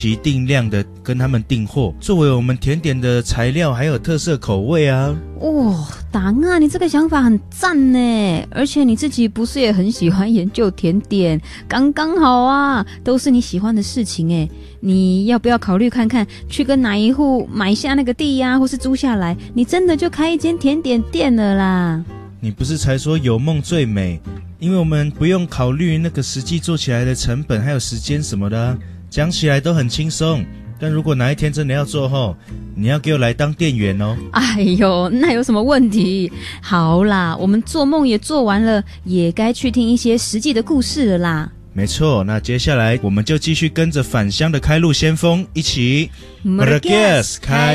期定量的跟他们订货，作为我们甜点的材料还有特色口味啊。 党啊，你这个想法很赞呢，而且你自己不是也很喜欢研究甜点，刚刚好啊，都是你喜欢的事情诶。你要不要考虑看看，去跟哪一户买下那个地呀，或是租下来，你真的就开一间甜点店了啦。 你不是才说有梦最美？因为我们不用考虑那个实际做起来的成本还有时间什么的啊，讲起来都很轻松。但如果哪一天真的要做后，你要给我来当店员哦。 哎呦，那有什么问题？好啦，我们做梦也做完了，也该去听一些实际的故事了啦。 没错，那接下来我们就继续跟着返乡的开路先锋一起 Meragas 开